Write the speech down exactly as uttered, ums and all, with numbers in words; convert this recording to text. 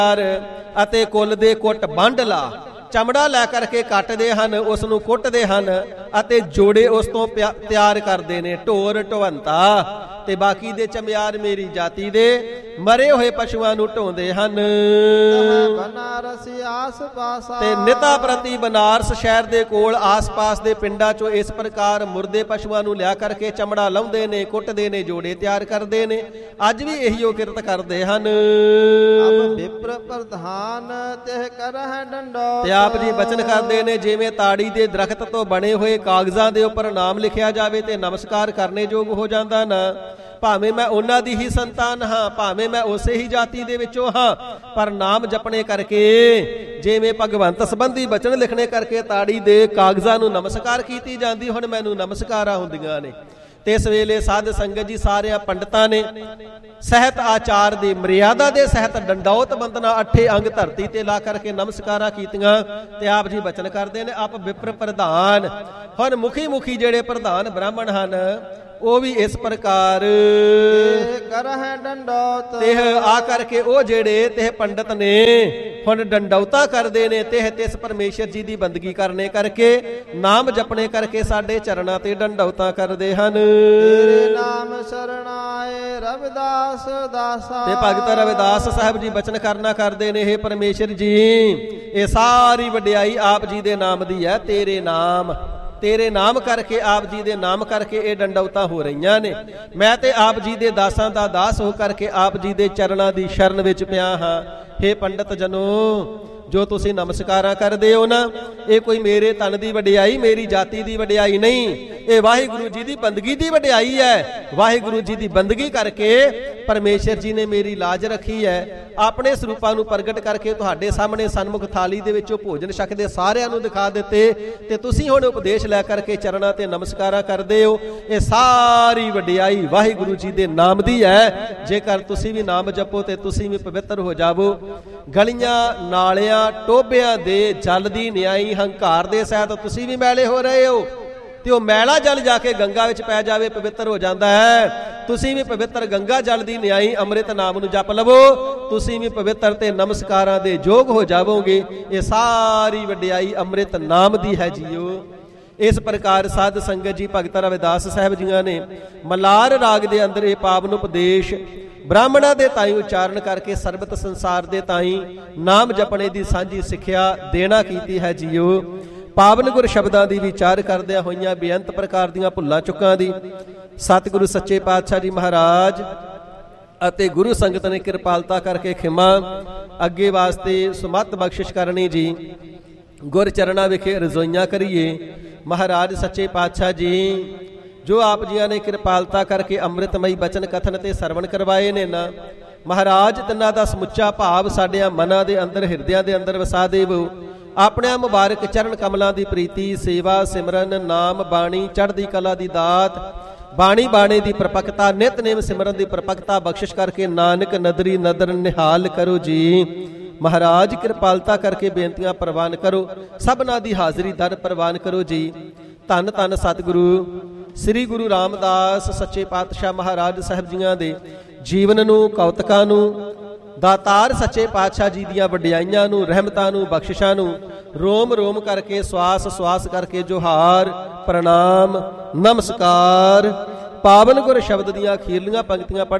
ਅਤੇ ਕੁੱਲ ਦੇ ਕੁੱਟ ਬੰਡਲਾ ਚਮੜਾ ਲੈ ਕਰਕੇ ਕੱਟਦੇ ਹਨ, ਉਸ ਨੂੰ ਕੁੱਟਦੇ ਹਨ ਅਤੇ ਜੋੜੇ ਉਸ ਤੋਂ ਤਿਆਰ ਕਰਦੇ ਨੇ। ਢੋਰ ਢਵੰਤਾ ਤੇ ਬਾਕੀ ਦੇ ਚਮਿਆਰ ਮੇਰੀ ਜਾਤੀ ਦੇ ਮਰੇ ਹੋਏ ਪਸ਼ੂਆਂ ਨੂੰ ਢੋਂਦੇ ਹਨ। ਤੇ ਨਿਤਾ ਪ੍ਰਤੀ ਬਨਾਰਸ ਸ਼ਹਿਰ ਦੇ ਕੋਲ ਆਸ-ਪਾਸ ਦੇ ਪਿੰਡਾਂ ਚੋਂ ਇਸ ਪ੍ਰਕਾਰ ਮੁਰਦੇ ਪਸ਼ੂਆਂ ਨੂੰ ਲਿਆ ਕਰਕੇ ਚਮੜਾ ਲਾਉਂਦੇ ਨੇ, ਕੁੱਟਦੇ ਨੇ, ਜੋੜੇ ਤਿਆਰ ਕਰਦੇ ਨੇ। ਅੱਜ ਵੀ ਇਹੀ ਉਹ ਕਿਰਤ ਕਰਦੇ ਹਨ। ਵਿਪਰ ਪ੍ਰਧਾਨ ਤੇ ਕਰਹਿ ਡੰਡੋ। ਤੇ ਆਪ ਜੀ ਬਚਨ ਕਰਦੇ ਨੇ, ਜਿਵੇਂ ਤਾੜੀ ਦੇ ਦਰਖਤ ਤੋਂ ਬਣੇ ਹੋਏ ਕਾਗਜ਼ਾਂ ਦੇ ਉੱਪਰ ਨਾਮ ਲਿਖਿਆ ਜਾਵੇ ਤੇ ਨਮਸਕਾਰ ਕਰਨੇ ਯੋਗ ਹੋ ਜਾਂਦਾ ਨਾ। ਭਾਵੇਂ ਮੈਂ ਉਹਨਾਂ ਦੀ ਹੀ ਸੰਤਾਨ ਹਾਂ, ਭਾਵੇਂ ਮੈਂ ਉਸੇ ਹੀ ਜਾਤੀ ਦੇ ਵਿੱਚੋਂ ਹਾਂ, ਪਰ ਨਾਮ ਜਪਣੇ ਕਰਕੇ, ਜਿਵੇਂ ਭਗਵੰਤ ਸੰਬੰਧੀ ਬਚਨ ਲਿਖਣੇ ਕਰਕੇ ਤਾੜੀ ਦੇ ਕਾਗਜ਼ਾਂ ਨੂੰ ਨਮਸਕਾਰ ਕੀਤੀ ਜਾਂਦੀ, ਹੁਣ ਮੈਨੂੰ ਨਮਸਕਾਰਾਂ ਹੁੰਦੀਆਂ ਨੇ। ਤੇ ਇਸ ਵੇਲੇ ਸਾਧ ਸੰਗਤ ਜੀ ਸਾਰਿਆਂ ਪੰਡਤਾਂ ਨੇ ਸਹਿਤ ਆਚਾਰ ਦੀ ਮਰਿਆਦਾ ਦੇ ਸਹਿਤ ਡੰਡੌਤ ਬੰਦਨਾ ਅੱਠੇ ਅੰਗ ਧਰਤੀ ਤੇ ਲਾ ਕਰਕੇ ਨਮਸਕਾਰਾਂ ਕੀਤੀਆਂ। ਤੇ ਆਪ ਜੀ ਬਚਨ ਕਰਦੇ ਨੇ, ਆਪ ਵਿਪਰ ਪ੍ਰਧਾਨ। ਹੁਣ ਮੁਖੀ ਮੁਖੀ ਜਿਹੜੇ ਪ੍ਰਧਾਨ ਬ੍ਰਾਹਮਣ ਹਨ ਉਹ ਵੀ ਇਸ ਪ੍ਰਕਾਰ ਕਰਹਿ ਡੰਡੌਤ। ਤੇ ਆ ਕਰਕੇ ਉਹ ਜਿਹੜੇ ਤੇ ਪੰਡਤ ਨੇ ਹੁਣ ਡੰਡੌਤਾ ਕਰਦੇ ਨੇ ਤੇ ਤਿਸ ਪਰਮੇਸ਼ਰ ਜੀ ਦੀ ਬੰਦਗੀ ਕਰਨੇ ਕਰਕੇ, ਨਾਮ ਜਪਣੇ ਕਰਕੇ ਸਾਡੇ ਚਰਨਾਂ ਤੇ ਡੰਡੌਤਾ ਕਰਦੇ ਹਨ। ਤੇਰੇ ਨਾਮ ਸ਼ਰਣਾਏ ਰਵਿਦਾਸ ਦਾਸਾ। ਤੇ ਭਗਤ ਰਵਿਦਾਸ ਸਾਹਿਬ ਜੀ ਬਚਨ ਕਰਨਾ ਕਰਦੇ ਨੇ, हे ਪਰਮੇਸ਼ਰ ਜੀ, ਇਹ ਸਾਰੀ ਵਡਿਆਈ ਆਪ ਜੀ ਦੇ ਨਾਮ ਦੀ ਹੈ। ਤੇਰੇ ਨਾਮ ਤੇਰੇ ਨਾਮ ਕਰਕੇ, ਆਪ ਜੀ ਦੇ ਨਾਮ ਕਰਕੇ ਇਹ ਡੰਡੌਤਾਂ ਹੋ ਰਹੀਆਂ ਨੇ। ਮੈਂ ਤੇ ਆਪ ਜੀ ਦੇ ਦਾਸਾਂ ਦਾ ਦਾਸ ਹੋ ਕਰਕੇ ਆਪ ਜੀ ਦੇ ਚਰਨਾਂ ਦੀ ਸ਼ਰਨ ਵਿੱਚ ਪਿਆ ਹਾਂ। ਹੇ ਪੰਡਤ ਜਨੋ, ਜੋ ਤੁਸੀਂ ਨਮਸਕਾਰਾਂ ਕਰਦੇ ਹੋ ਨਾ, ਇਹ ਕੋਈ ਮੇਰੇ ਤਨ ਦੀ ਵਡਿਆਈ, ਮੇਰੀ ਜਾਤੀ ਦੀ ਵਡਿਆਈ ਨਹੀਂ, ਇਹ ਵਾਹਿਗੁਰੂ ਜੀ ਦੀ ਬੰਦਗੀ ਦੀ ਵਡਿਆਈ ਹੈ। ਵਾਹਿਗੁਰੂ ਜੀ ਦੀ ਬੰਦਗੀ ਕਰਕੇ ਪਰਮੇਸ਼ਰ ਜੀ ਨੇ ਮੇਰੀ ਲਾਜ ਰੱਖੀ ਹੈ। ਆਪਣੇ ਸਰੂਪਾਂ ਨੂੰ ਪ੍ਰਗਟ ਕਰਕੇ ਤੁਹਾਡੇ ਸਾਹਮਣੇ ਸਨਮੁਖ ਥਾਲੀ ਦੇ ਵਿੱਚੋਂ ਭੋਜਨ ਛਕਦੇ ਸਾਰਿਆਂ ਨੂੰ ਦਿਖਾ ਦਿੱਤੇ ਤੇ ਤੁਸੀਂ ਹੁਣ ਉਪਦੇਸ਼ ਲੈ ਕਰਕੇ ਚਰਨਾਂ ਤੇ ਨਮਸਕਾਰਾਂ ਕਰਦੇ ਹੋ। ਇਹ ਸਾਰੀ ਵਡਿਆਈ ਵਾਹਿਗੁਰੂ ਜੀ ਦੇ ਨਾਮ ਦੀ ਹੈ। ਜੇਕਰ ਤੁਸੀਂ ਵੀ ਨਾਮ ਜਪੋ ਤੇ ਤੁਸੀਂ ਵੀ ਪਵਿੱਤਰ ਹੋ ਜਾਵੋ। ਗਲੀਆਂ ਨਾਲਿਆਂ ਟੋਬਿਆਂ ਦੇ ਜਲ ਦੀ ਨਿਆਈ ਹੰਕਾਰ ਦੇ ਸਹਿਤ ਤੁਸੀਂ ਵੀ ਮੈਲੇ ਹੋ ਰਹੇ ਹੋ ਤੇ ਉਹ ਮੈਲਾ ਜਲ ਜਾ ਕੇ ਗੰਗਾ ਵਿੱਚ ਪੈ ਜਾਵੇ, ਪਵਿੱਤਰ ਹੋ ਜਾਂਦਾ ਹੈ। ਤੁਸੀਂ ਵੀ ਪਵਿੱਤਰ ਗੰਗਾ ਜਲ ਦੀ ਨਿਆਈ ਅੰਮ੍ਰਿਤ ਨਾਮ ਨੂੰ ਜਪ ਲਵੋ, ਤੁਸੀਂ ਵੀ ਪਵਿੱਤਰ ਤੇ ਨਮਸਕਾਰਾਂ ਦੇ ਯੋਗ ਹੋ ਜਾਵੋਗੇ। ਇਹ ਸਾਰੀ ਵਡਿਆਈ ਅੰਮ੍ਰਿਤ ਨਾਮ ਦੀ ਹੈ ਜੀਓ। ਇਸ ਪ੍ਰਕਾਰ ਸਾਧ ਸੰਗਤ ਜੀ ਭਗਤ ਰਵਿਦਾਸ ਸਾਹਿਬ ਜੀਆਂ ਨੇ ਮਲਾਰ ਰਾਗ ਦੇ ਅੰਦਰ ਇਹ ਪਾਵਨ ਉਪਦੇਸ਼ ਬ੍ਰਾਹਮਣਾਂ ਦੇ ਤਾਈਂ ਉਚਾਰਨ ਕਰਕੇ ਸਰਬਤ ਸੰਸਾਰ ਦੇ ਤਾਈਂ ਨਾਮ ਜਪਣੇ ਦੀ ਸਾਂਝੀ ਸਿੱਖਿਆ ਦੇਣਾ ਕੀਤੀ ਹੈ ਜੀਓ। ਪਾਵਨ ਗੁਰ ਸ਼ਬਦਾਂ ਦੀ ਵਿਚਾਰ ਕਰਦਿਆਂ ਹੋਈਆਂ ਬੇਅੰਤ ਪ੍ਰਕਾਰ ਦੀਆਂ ਭੁੱਲਾਂ ਚੁੱਕਾਂ ਦੀ ਸਤਿਗੁਰੂ ਸੱਚੇ ਪਾਤਸ਼ਾਹ ਜੀ ਮਹਾਰਾਜ ਅਤੇ ਗੁਰੂ ਸੰਗਤ ਨੇ ਕਿਰਪਾਲਤਾ ਕਰਕੇ ਖਿਮਾ ਅੱਗੇ ਵਾਸਤੇ ਸੁਮਤ ਬਖਸ਼ਿਸ਼ ਕਰਨੀ ਜੀ। ਗੁਰ ਚਰਨਾਂ ਵਿਖੇ ਰਜ਼ੋਈਆਂ ਕਰੀਏ। ਮਹਾਰਾਜ ਸੱਚੇ ਪਾਤਸ਼ਾਹ ਜੀ ਜੋ ਆਪ ਜੀਆਂ ਨੇ ਕਿਰਪਾਲਤਾ ਕਰਕੇ ਅੰਮ੍ਰਿਤਮਈ ਬਚਨ ਕਥਨ ਤੇ ਸਰਵਣ ਕਰਵਾਏ ਨੇ ਨਾ, ਮਹਾਰਾਜ ਤਿੰਨਾਂ ਦਾ ਸਮੁੱਚਾ ਭਾਵ ਸਾਡਿਆਂ ਮਨਾਂ ਦੇ ਅੰਦਰ, ਹਿਰਦਿਆਂ ਦੇ ਅੰਦਰ ਵਸਾ ਦੇਵੋ। ਆਪਣੇ ਮੁਬਾਰਕ ਚਰਨ ਕਮਲਾਂ ਦੀ ਪ੍ਰੀਤੀ, ਸੇਵਾ, ਸਿਮਰਨ, ਨਾਮ, ਬਾਣੀ, ਚੜ੍ਹਦੀ ਕਲਾ ਦੀ ਦਾਤ, ਬਾਣੀ ਬਾਣੇ ਦੀ ਪ੍ਰਪਕਤਾ, ਨਿਤਨੇਮ ਸਿਮਰਨ ਦੀ ਪ੍ਰਪਕਤਾ ਬਖਸ਼ਿਸ਼ ਕਰਕੇ ਨਾਨਕ ਨਦਰੀ ਨਦਰ ਨਿਹਾਲ ਕਰੋ ਜੀ। ਮਹਾਰਾਜ ਕਿਰਪਾਲਤਾ ਕਰਕੇ ਬੇਨਤੀਆਂ ਪ੍ਰਵਾਨ ਕਰੋ, ਸਭਨਾਂ ਦੀ ਹਾਜ਼ਰੀ ਦਰ ਪ੍ਰਵਾਨ ਕਰੋ ਜੀ। ਧੰਨ ਧੰਨ ਸਤਿਗੁਰੂ ਸ੍ਰੀ ਗੁਰੂ ਰਾਮਦਾਸ ਸੱਚੇ ਪਾਤਸ਼ਾਹ ਮਹਾਰਾਜ ਸਾਹਿਬ ਜੀਆਂ ਦੇ ਜੀਵਨ ਨੂੰ, ਕੌਤਕਾਂ ਨੂੰ, ਦਾਤਾਰ ਸੱਚੇ ਪਾਤਸ਼ਾਹ ਜੀ ਦੀਆਂ ਵਡਿਆਈਆਂ ਨੂੰ, ਰਹਿਮਤਾਂ ਨੂੰ, ਬਖਸ਼ਿਸ਼ਾਂ ਨੂੰ ਰੋਮ ਰੋਮ ਕਰਕੇ, ਸਵਾਸ ਸਵਾਸ ਕਰਕੇ ਜੋਹਾਰ, ਪ੍ਰਣਾਮ, ਨਮਸਕਾਰ। ਪਾਵਨ ਗੁਰ ਸ਼ਬਦ ਦੀਆਂ ਅਖੀਰਲੀਆਂ ਪੰਕਤੀਆਂ ਪੜ੍ਹ